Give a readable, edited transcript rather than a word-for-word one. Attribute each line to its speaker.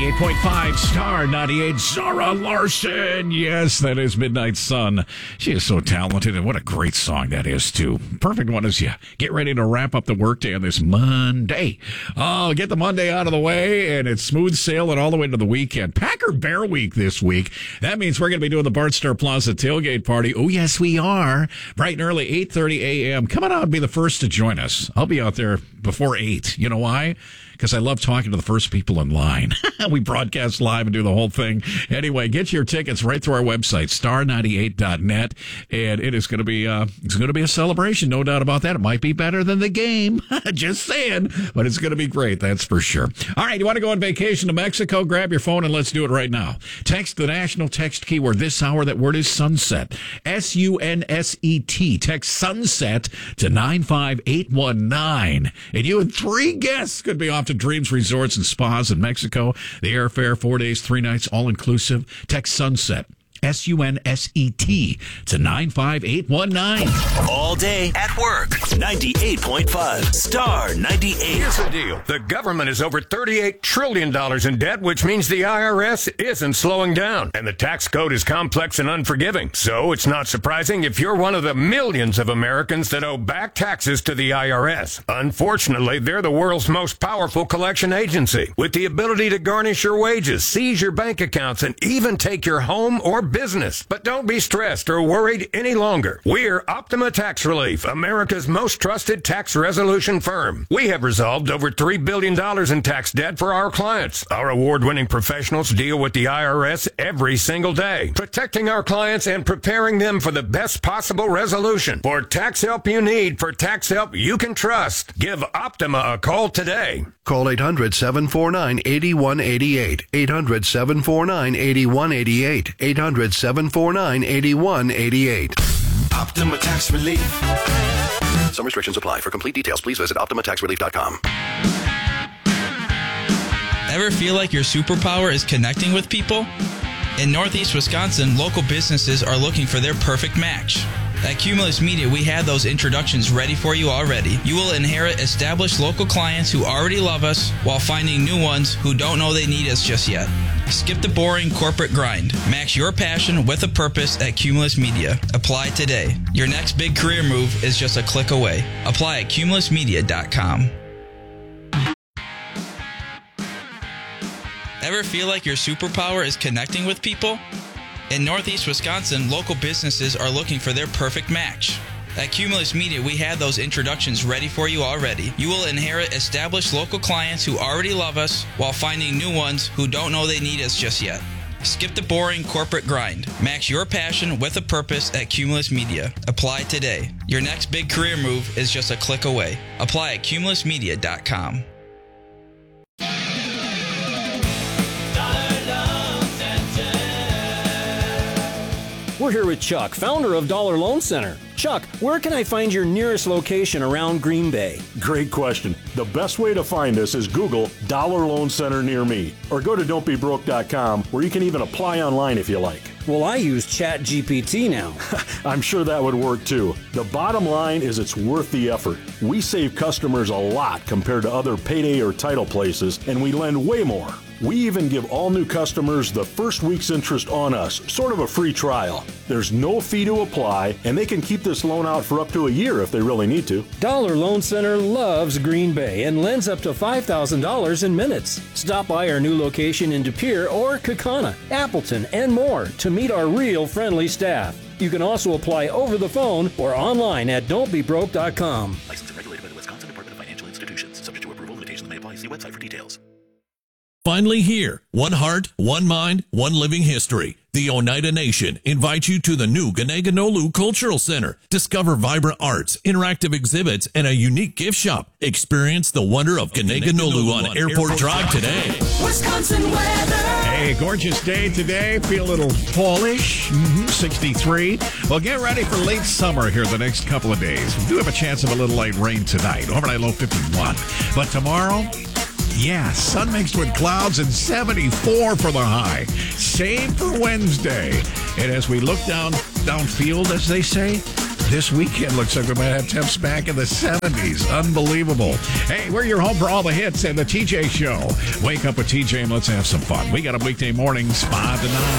Speaker 1: 98.5 Star 98. Zara Larson. Yes, that is Midnight Sun. She is so talented, and what a great song that is, too. Perfect one as you get ready to wrap up the workday on this Monday. Oh, get the Monday out of the way, and it's smooth sailing all the way to the weekend. Packer Bear Week this week. That means we're going to be doing the Bart Star Plaza tailgate party. Oh, yes, we are. Bright and early, 8:30 a.m. Come on out and be the first to join us. I'll be out there before 8. You know why? Because I love talking to the first people in line. We broadcast live and do the whole thing. Anyway, get your tickets right through our website, star98.net, and it is going to be a celebration, no doubt about that. It might be better than the game, just saying, but it's going to be great, that's for sure. All right, you want to go on vacation to Mexico? Grab your phone and let's do it right now. Text the national text keyword this hour. That word is sunset, S-U-N-S-E-T. Text sunset to 95819, and you and 3 guests could be off to Dreams Resorts and Spas in Mexico. The airfare, 4 days, 3 nights, all inclusive. Text sunset, S-U-N-S-E-T, to 95819.
Speaker 2: All day at work. 98.5 Star 98.
Speaker 3: Here's the deal. The government is over $38 trillion in debt, which means the IRS isn't slowing down. And the tax code is complex and unforgiving. So it's not surprising if you're one of the millions of Americans that owe back taxes to the IRS. Unfortunately, they're the world's most powerful collection agency, with the ability to garnish your wages, seize your bank accounts, and even take your home or business. But don't be stressed or worried any longer. We're Optima Tax Relief, America's most trusted tax resolution firm. We have resolved over $3 billion in tax debt for our clients. Our award-winning professionals deal with the IRS every single day, protecting our clients and preparing them for the best possible resolution. For tax help you need, for tax help you can trust, give Optima a call today.
Speaker 4: Call 800-749-8188. 800-749-8188. 800-749-8188.
Speaker 2: Optima Tax Relief.
Speaker 4: Some restrictions apply. For complete details, please visit OptimaTaxRelief.com.
Speaker 5: Ever feel like your superpower is connecting with people? In Northeast Wisconsin, local businesses are looking for their perfect match. At Cumulus Media, we had those introductions ready for you already. You will inherit established local clients who already love us while finding new ones who don't know they need us just yet. Skip the boring corporate grind. Match your passion with a purpose at Cumulus Media. Apply today. Your next big career move is just a click away. Apply at cumulusmedia.com. Ever feel like your superpower is connecting with people? In Northeast Wisconsin, local businesses are looking for their perfect match. At Cumulus Media, we had those introductions ready for you already. You will inherit established local clients who already love us while finding new ones who don't know they need us just yet. Skip the boring corporate grind. Match your passion with a purpose at Cumulus Media. Apply today. Your next big career move is just a click away. Apply at cumulusmedia.com.
Speaker 6: We're here with Chuck, founder of Dollar Loan Center. Chuck, where can I find your nearest location around Green Bay?
Speaker 7: Great question. The best way to find us is Google Dollar Loan Center near me, or go to don'tbebroke.com, where you can even apply online if you like.
Speaker 6: Well, I use ChatGPT now.
Speaker 7: I'm sure that would work too. The bottom line is it's worth the effort. We save customers a lot compared to other payday or title places, and we lend way more. We even give all new customers the first week's interest on us, sort of a free trial. There's no fee to apply, and they can keep this loan out for up to a year if they really need to.
Speaker 6: Dollar Loan Center loves Green Bay and lends up to $5,000 in minutes. Stop by our new location in De Pere or Kaukauna, Appleton, and more to meet our real friendly staff. You can also apply over the phone or online at don'tbebroke.com.
Speaker 4: Licensed and regulated by the Wisconsin Department of Financial Institutions. Subject to approval, limitations may apply. See website for details.
Speaker 8: Finally here, one heart, one mind, one living history. The Oneida Nation invites you to the new Ganeganolu Cultural Center. Discover vibrant arts, interactive exhibits, and a unique gift shop. Experience the wonder of Ganeganolu on Airport Drive today.
Speaker 1: Wisconsin weather. Hey, gorgeous day today. Feel a little fallish. 63. Well, get ready for late summer here the next couple of days. We do have a chance of a little light rain tonight. Overnight low 51. But tomorrow, yeah, sun mixed with clouds and 74 for the high. Same for Wednesday. And as we look downfield, as they say, this weekend looks like we might have temps back in the 70s. Unbelievable. Hey, we're your home for all the hits and the TJ Show. Wake up with TJ and let's have some fun. We got them weekday mornings, 5 to 9.